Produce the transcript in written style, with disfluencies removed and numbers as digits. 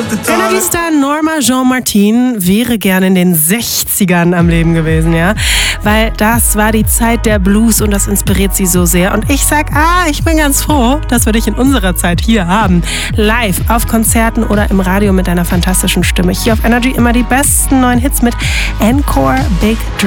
Energy-Star Norma Jean Martin wäre gerne in den 60ern am Leben gewesen, ja. Weil das war die Zeit der Blues und das inspiriert sie so sehr. Und ich sag, ich bin ganz froh, dass wir dich in unserer Zeit hier haben. Live, auf Konzerten oder im Radio mit deiner fantastischen Stimme. Hier auf Energy immer die besten neuen Hits mit Encore Big Dream.